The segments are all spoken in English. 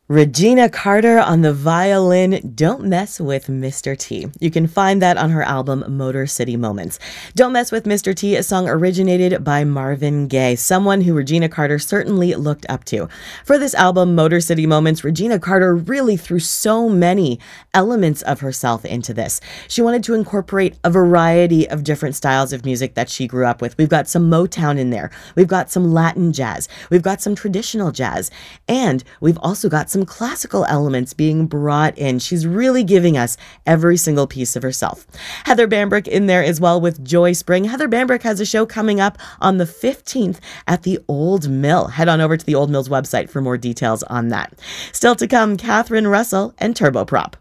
Regina Carter on the violin, Don't Mess with Mr. T. You can find that on her album Motor City Moments. Don't Mess with Mr. T, a song originated by Marvin Gaye, someone who Regina Carter certainly looked up to. For this album, Motor City Moments, Regina Carter really threw so many elements of herself into this. She wanted to incorporate a variety of different styles of music that she grew up with. We've got some Motown in there. We've got some Latin jazz. We've got some traditional jazz. And we've also got some classical elements being brought in. She's really giving us every single piece of herself. Heather Bambrick in there as well with Joy Spring. Heather Bambrick has a show coming up on the 15th at the Old Mill. Head on over to the Old Mill's website for more details on that. Still to come, Catherine Russell and Turboprop.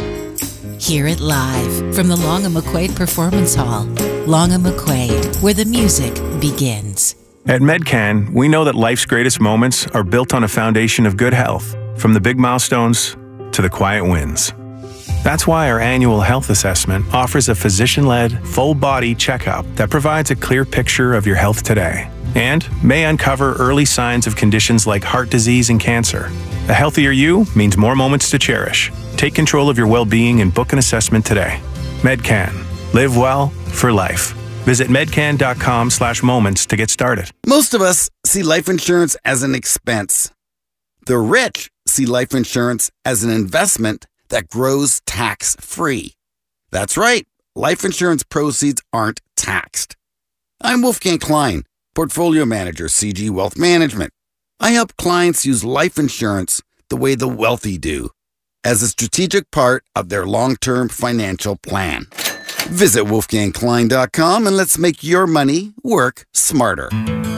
Hear it live from the Long & McQuaid Performance Hall. Long & McQuaid, where the music begins. At Medcan, we know that life's greatest moments are built on a foundation of good health, from the big milestones to the quiet wins. That's why our annual health assessment offers a physician-led, full-body checkup that provides a clear picture of your health today and may uncover early signs of conditions like heart disease and cancer. A healthier you means more moments to cherish. Take control of your well-being and book an assessment today. Medcan. Live well for life. Visit medcan.com/moments to get started. Most of us see life insurance as an expense. The rich see life insurance as an investment that grows tax-free. That's right. Life insurance proceeds aren't taxed. I'm Wolfgang Klein, Portfolio Manager, CG Wealth Management. I help clients use life insurance the way the wealthy do, as a strategic part of their long-term financial plan. Visit wolfgangklein.com and let's make your money work smarter.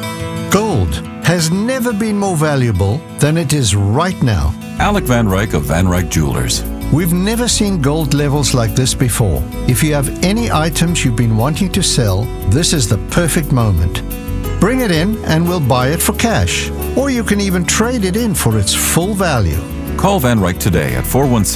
Gold has never been more valuable than it is right now. Alec Van Ryk of Van Ryk Jewelers. We've never seen gold levels like this before. If you have any items you've been wanting to sell, this is the perfect moment. Bring it in and we'll buy it for cash. Or you can even trade it in for its full value. Call Van Ryk today at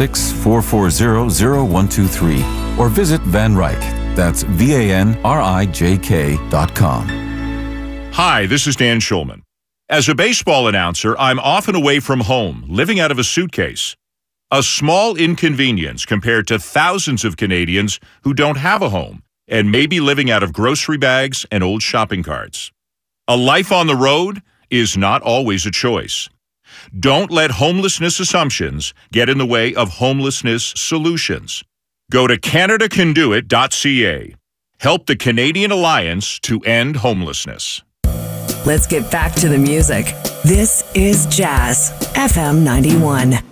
416-440-0123 or visit Van Ryk. That's VANRIJK.com. Hi, this is Dan Schulman. As a baseball announcer, I'm often away from home, living out of a suitcase. A small inconvenience compared to thousands of Canadians who don't have a home and may be living out of grocery bags and old shopping carts. A life on the road is not always a choice. Don't let homelessness assumptions get in the way of homelessness solutions. Go to CanadaCanDoIt.ca. Help the Canadian Alliance to end homelessness. Let's get back to the music. This is Jazz FM 91.